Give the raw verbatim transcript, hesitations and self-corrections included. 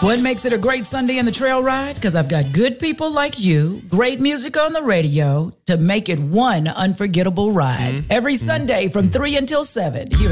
What makes it a great Sunday in the trail ride? Because I've got good people like you, great music on the radio to make it one unforgettable ride. Mm-hmm. Every Sunday from three until seven here